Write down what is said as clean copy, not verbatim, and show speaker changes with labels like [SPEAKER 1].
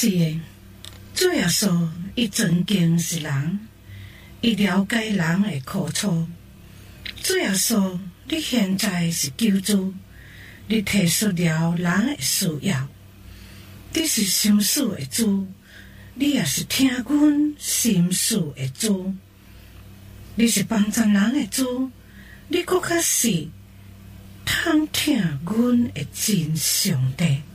[SPEAKER 1] 是的，主耶稣伊尊敬是人，伊了解人的苦楚。主耶稣，你现在是救主，你提出了人的需要。你是心事的主，你也是听阮心事的主。你是帮助人的主，你搁较是通听阮的真上帝。